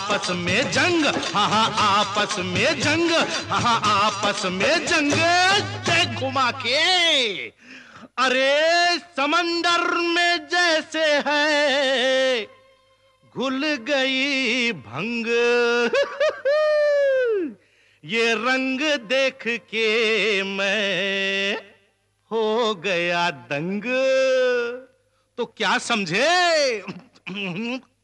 आपस में जंग, हाँ हाँ आपस में जंग, हाँ हाँ आपस में जंग। देख घुमा के, अरे समंदर में जैसे है घुल गई भंग, ये रंग देख के मैं हो गया दंग। तो क्या समझे?